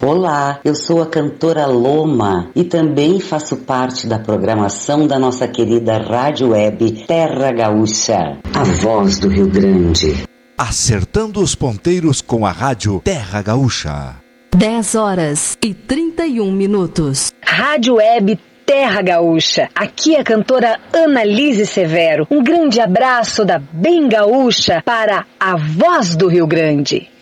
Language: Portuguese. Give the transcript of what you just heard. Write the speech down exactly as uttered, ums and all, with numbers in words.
Olá, eu sou a cantora Loma e também faço parte da programação da nossa querida rádio web Terra Gaúcha, a voz do Rio Grande. Acertando os ponteiros com a rádio Terra Gaúcha. dez horas e trinta e um minutos. Rádio Web Terra Gaúcha. Aqui é a cantora Annalise Severo. Um grande abraço da Bem Gaúcha para a voz do Rio Grande.